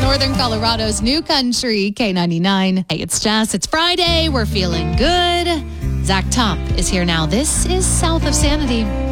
Northern Colorado's new country, K99. Hey, it's Jess. It's Friday. We're feeling good. Zach Top is here now. This is South of Sanity.